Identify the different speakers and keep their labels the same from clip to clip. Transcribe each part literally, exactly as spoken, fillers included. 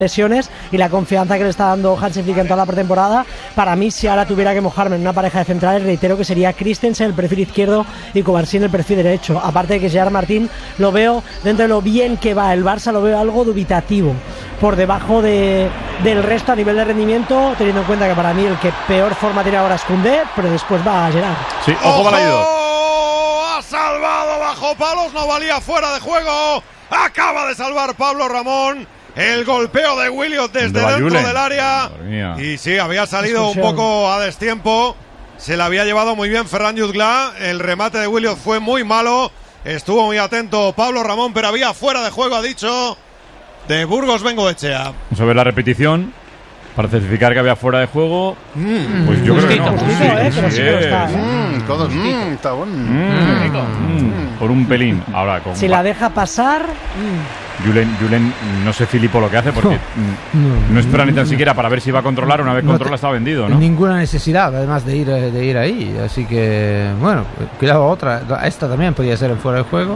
Speaker 1: lesiones y la confianza que le está dando Hansi Flick en toda la pretemporada. Para mí, si ahora tuviera que mojarme en una pareja de centrales, reitero que sería Christensen el perfil izquierdo y Kovarsí el perfil derecho. Aparte de que Gerard Martín lo veo, dentro de lo bien que va el Barça, lo veo algo dubitativo, por debajo de, del resto a nivel de rendimiento, teniendo en cuenta que para mí el que peor forma tiene ahora es Koundé, pero después va a Gerard.
Speaker 2: Sí, ojo, Balaído.
Speaker 3: Ha salvado bajo palos, no valía, fuera de juego. Acaba de salvar Pablo Ramón. El golpeo de Williot desde de dentro del área. Y sí, había salido un poco a destiempo. Se la había llevado muy bien Ferran Jutgla. El remate de Williot fue muy malo. Estuvo muy atento Pablo Ramón, pero había fuera de juego, ha dicho, de Burgos Bengoechea.
Speaker 2: Vamos a ver la repetición para certificar que había fuera de juego. Mm. Pues yo
Speaker 1: Justito,
Speaker 2: creo que no.
Speaker 1: justito,
Speaker 2: Sí,
Speaker 1: eh, pero
Speaker 2: sí,
Speaker 1: sí que lo está.
Speaker 4: Mm, todos, mm, está bueno.
Speaker 2: Mm, mm, por un pelín. Ahora, con
Speaker 1: si la deja pasar. Mm.
Speaker 2: Julen, Julen, no sé Filipo lo que hace porque no, no, no espera ni tan siquiera para ver si va a controlar. Una vez
Speaker 5: no
Speaker 2: controla
Speaker 5: te,
Speaker 2: está vendido, ¿no?
Speaker 5: Ninguna necesidad, además de ir de ir ahí. Así que, bueno, cuidado, otra. Esta también podría ser en fuera de juego.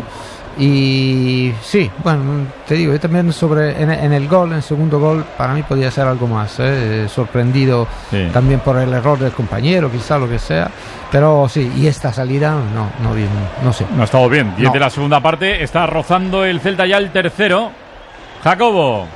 Speaker 5: Y sí, bueno, te digo, yo también sobre en, en el gol, en el segundo gol, para mí podía ser algo más, ¿eh? Sorprendido sí. También por el error del compañero, quizá lo que sea, pero sí, y esta salida no, no bien, no sé.
Speaker 2: No ha estado bien, y
Speaker 5: no.
Speaker 2: de la segunda parte está rozando el Celta ya el tercero. Jacobo.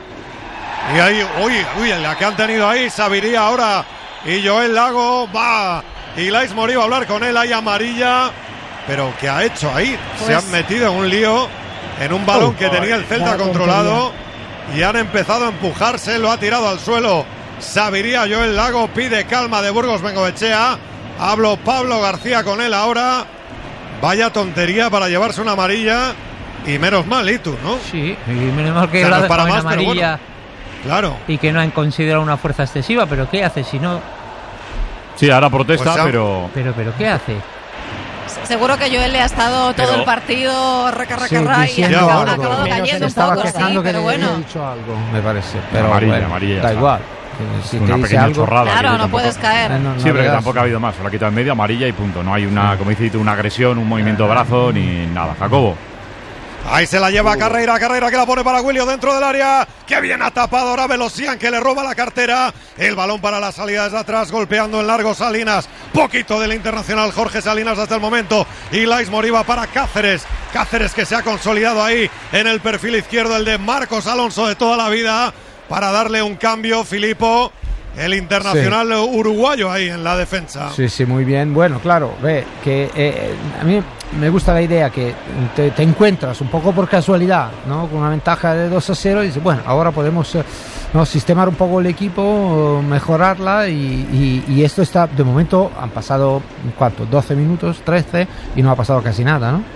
Speaker 3: Y ahí, uy, uy, la que han tenido ahí, Sabiría ahora, y Joel Lago, va, y Lais Morí va a hablar con él, ahí amarilla. Pero ¿qué ha hecho ahí? Pues se han metido en un lío, en un balón que tenía el Celta controlado, y han empezado a empujarse, lo ha tirado al suelo Sabiría. Joel Lago pide calma de Burgos Bengoechea. Hablo Pablo García con él ahora. Vaya tontería para llevarse una amarilla, y menos mal, ¿y tú, no?
Speaker 6: Sí, y menos mal que o sea, la no para más, amarilla, bueno,
Speaker 3: claro.
Speaker 6: Y que no han considerado una fuerza excesiva, pero ¿qué hace si no?
Speaker 2: Sí, ahora protesta, pues, pero...
Speaker 6: pero... Pero, ¿qué hace?
Speaker 7: Seguro que Joel le ha estado todo pero, el partido racarracarra
Speaker 5: sí,
Speaker 7: y ha acabado, acabado cayendo un poco, sí,
Speaker 5: que
Speaker 7: pero bueno.
Speaker 5: He dicho algo, me parece. Pero
Speaker 2: amarilla,
Speaker 5: bueno,
Speaker 2: amarilla,
Speaker 5: da igual. Si
Speaker 2: una
Speaker 5: te
Speaker 2: pequeña
Speaker 5: algo,
Speaker 2: chorrada.
Speaker 7: Claro, no
Speaker 2: tampoco,
Speaker 7: puedes caer.
Speaker 5: No, no,
Speaker 2: sí, pero que
Speaker 5: no
Speaker 2: tampoco ha habido más. Se lo ha quitado en medio, amarilla y punto. No hay una, como dices tú, una agresión, un movimiento de brazo ni nada. Jacobo.
Speaker 3: Ahí se la lleva Carreira, Carreira que la pone para Williot dentro del área. Que bien ha tapado ahora Velosian, que le roba la cartera. El balón para la salida desde atrás, golpeando en largo Salinas. Poquito del internacional Jorge Salinas hasta el momento. Y Lais Morí va para Cáceres. Cáceres que se ha consolidado ahí en el perfil izquierdo, el de Marcos Alonso de toda la vida, para darle un cambio, Filipo. El internacional sí. uruguayo ahí en la defensa.
Speaker 5: Sí, sí, muy bien. Bueno, claro, ve que eh, a mí me gusta la idea que te, te encuentras un poco por casualidad, ¿no? Con una ventaja de dos a cero y dices, bueno, ahora podemos eh, ¿no? sistemar un poco el equipo, mejorarla y, y, y esto está, de momento han pasado, ¿cuánto? doce minutos, trece y no ha pasado casi nada, ¿no?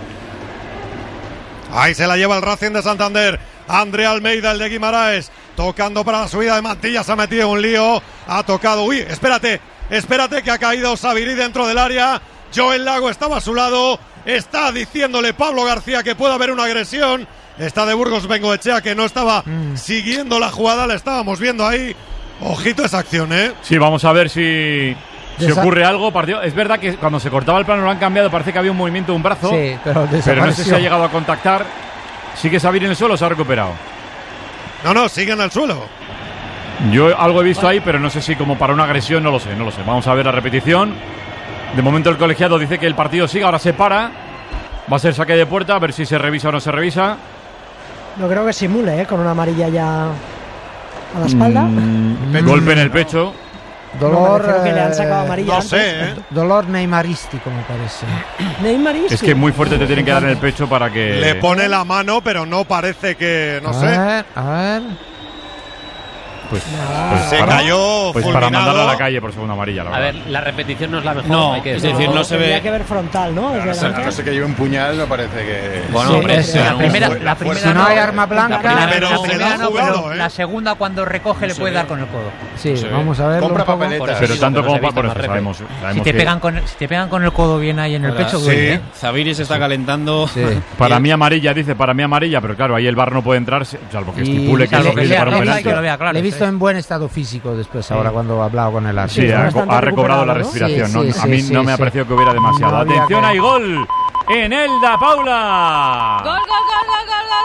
Speaker 3: Ahí se la lleva el Racing de Santander. André Almeida, el de Guimaraes, tocando para la subida de Mantilla, se ha metido en un lío, ha tocado, uy, espérate, espérate que ha caído Sabirí dentro del área. Joel Lago estaba a su lado, está diciéndole Pablo García que puede haber una agresión. Está de Burgos Bengoechea, que no estaba mm. siguiendo la jugada, la estábamos viendo ahí. Ojito esa acción, ¿eh?
Speaker 2: Sí, vamos a ver si... Si ocurre algo, partido. Es verdad que cuando se cortaba el plano lo han cambiado, parece que había un movimiento de un brazo,
Speaker 5: sí, pero,
Speaker 2: pero no sé si ha llegado a contactar. ¿Sigue Sabirí en el suelo o se ha recuperado?
Speaker 3: No, no, sigue en el suelo.
Speaker 2: Yo algo he visto ahí, pero no sé si como para una agresión, no lo sé, no lo sé. Vamos a ver la repetición. De momento el colegiado dice que el partido sigue, ahora se para. Va a ser saque de puerta, a ver si se revisa o no se revisa.
Speaker 1: No creo que simule, ¿eh? Con una amarilla ya a la espalda.
Speaker 2: Mm, golpe en el pecho.
Speaker 5: Dolor,
Speaker 1: no, creo que le han sacado amarilla
Speaker 3: no
Speaker 1: antes.
Speaker 3: sé, ¿eh?
Speaker 5: Dolor neymarístico, me parece.
Speaker 1: Neymarístico.
Speaker 2: Es que muy fuerte te tienen que dar en el pecho para que...
Speaker 3: Le pone la mano, pero no parece que... No
Speaker 5: a
Speaker 3: sé.
Speaker 5: Ver, a ver...
Speaker 2: Pues,
Speaker 1: no.
Speaker 2: pues
Speaker 3: se
Speaker 2: para,
Speaker 3: cayó
Speaker 2: pues para mandarlo a la calle por segunda amarilla, la
Speaker 8: a
Speaker 2: verdad.
Speaker 8: ver, la repetición no es la mejor.
Speaker 6: No,
Speaker 8: hay que
Speaker 6: es decir, no,
Speaker 8: no
Speaker 6: se
Speaker 8: ve.
Speaker 1: Tendría que ver frontal, ¿no?
Speaker 4: No, no, no sé que lleve un puñal, no parece que...
Speaker 8: Bueno,
Speaker 5: sí,
Speaker 8: hombre,
Speaker 5: es,
Speaker 8: la
Speaker 5: no,
Speaker 8: primera,
Speaker 5: no,
Speaker 8: la primera
Speaker 5: si no,
Speaker 8: no
Speaker 5: hay arma blanca,
Speaker 8: la primera,
Speaker 3: pero
Speaker 8: la,
Speaker 3: se
Speaker 8: primera
Speaker 3: la
Speaker 8: no,
Speaker 3: jugado,
Speaker 8: pero
Speaker 3: ¿eh?
Speaker 8: la segunda cuando recoge le puede dar con el codo.
Speaker 5: Sí,
Speaker 8: sí,
Speaker 5: vamos a ver.
Speaker 4: Compra papeletas.
Speaker 2: Pero tanto como para...
Speaker 8: Por
Speaker 2: Por eso sabemos, sabemos
Speaker 6: Si te,
Speaker 2: que...
Speaker 6: pegan con, si te pegan con el codo bien ahí en el
Speaker 8: Ahora,
Speaker 6: pecho,
Speaker 3: sí.
Speaker 6: duele, ¿eh?
Speaker 8: Zabiris se está calentando.
Speaker 5: Sí.
Speaker 2: Para mí amarilla, dice, para mí amarilla, pero claro, ahí el V A R no puede entrar, salvo que
Speaker 5: Y-
Speaker 2: estipule que
Speaker 5: salvo
Speaker 2: es
Speaker 5: que
Speaker 2: posible
Speaker 5: sea,
Speaker 2: para un
Speaker 5: le he
Speaker 2: penalti.
Speaker 6: que lo vea claro,
Speaker 5: Le he visto
Speaker 6: sí.
Speaker 5: en buen estado físico después, ahora cuando ha hablado con el árbitro.
Speaker 2: Sí, ha,
Speaker 1: bastante
Speaker 2: ha recobrado la
Speaker 1: recuperado, ¿no?
Speaker 2: respiración.
Speaker 5: Sí,
Speaker 2: ¿no?
Speaker 5: sí,
Speaker 2: A mí
Speaker 5: sí,
Speaker 2: no
Speaker 5: sí,
Speaker 2: me ha
Speaker 5: sí.
Speaker 2: parecido que hubiera demasiado.
Speaker 5: No había
Speaker 2: Atención,
Speaker 5: que-
Speaker 2: hay gol en Elda, Paula.
Speaker 7: Gol, gol, gol, gol, gol, gol.